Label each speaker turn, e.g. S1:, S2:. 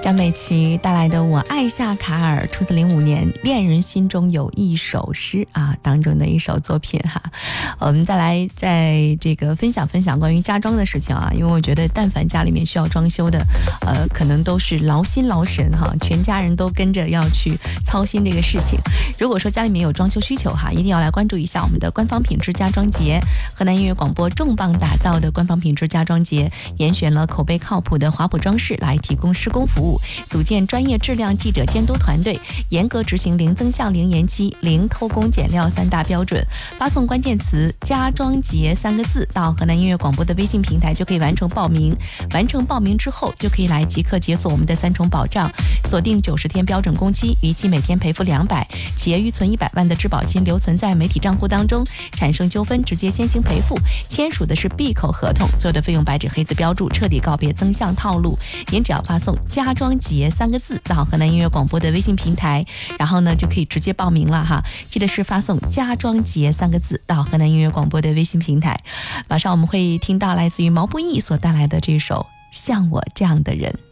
S1: 张美琪带来的《我爱夏卡尔》出自05年《恋人心中有一首诗》当中的一首作品哈。我们再来在这个分享关于家装的事情因为我觉得但凡家里面需要装修的可能都是劳心劳神全家人都跟着要去操心这个事情。如果说家里面有装修需求一定要来关注一下我们的官方品质家装节。河南音乐广播重磅打造的官方品质家装节，严选了口碑靠谱的华普装饰来提供施工服务，组建专业质量记者监督团队，严格执行零增项、零延期、零偷工减料3大标准。发送关键词家装节3个字到河南音乐广播的微信平台就可以完成报名。完成报名之后就可以来即刻解锁我们的3重保障，锁定90天标准工期，逾期每天赔付200，企业预存100万的质保金留存在媒体账户当中，产生纠纷直接先行赔付，签署的是闭口合同，所有的费用白纸黑字标注，彻底告别增项套路。您只要发送家装节3个字到河南音乐广播的微信平台，然后呢就可以直接报名了哈。记得是发送家装节3个字到河南音乐广播的微信平台。马上我们会听到来自于毛不易所带来的这首《像我这样的人》。